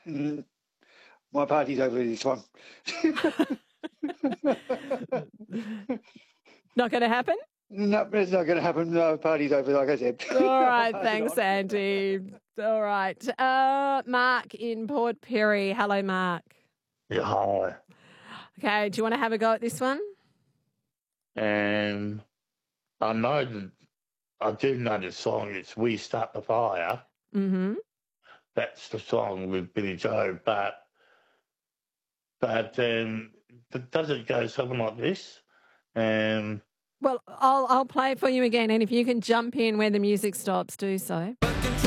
Mm, my party's over this one. Not going to happen? No, it's not going to happen. No, party's over, like I said. All right, I'll pass it thanks, on. Andy. All right. Mark in Port Pirie. Hello, Mark. Yeah, hi. Okay, do you want to have a go at this one? And I know that I do know the song. It's "We Start the Fire." Mm-hmm. That's the song with Billy Joe, but does it go something like this? Well, I'll play it for you again, and if you can jump in where the music stops, do so.